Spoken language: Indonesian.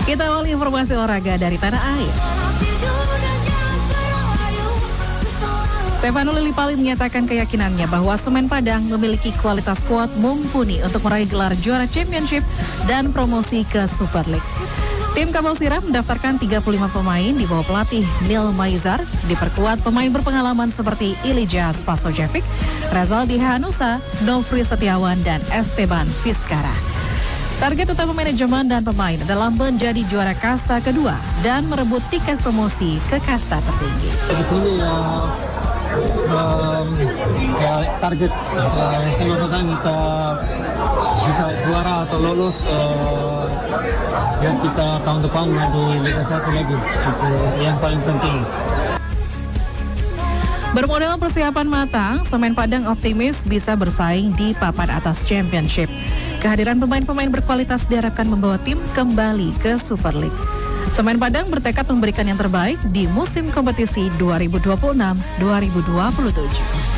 Kita awali informasi olahraga dari tanah air. Stefano Lillipali menyatakan keyakinannya bahwa Semen Padang memiliki kualitas skuad mumpuni untuk meraih gelar juara Championship dan promosi ke Super League. Tim Kapal Sirah mendaftarkan 35 pemain di bawah pelatih Neil Maizar, diperkuat pemain berpengalaman seperti Ilija Spasojevic, Razaldi Hanusa, Nofri Setiawan, dan Esteban Vizcara. Target utama manajemen dan pemain adalah menjadi juara kasta kedua dan merebut tiket promosi ke kasta tertinggi. Di sini target sebelum kita bisa juara atau lolos yang kita tahun depan di Liga 1 lagi, itu yang paling penting. Bermodal persiapan matang, Semen Padang optimis bisa bersaing di papan atas Championship. Kehadiran pemain-pemain berkualitas diharapkan membawa tim kembali ke Super League. Semen Padang bertekad memberikan yang terbaik di musim kompetisi 2026-2027.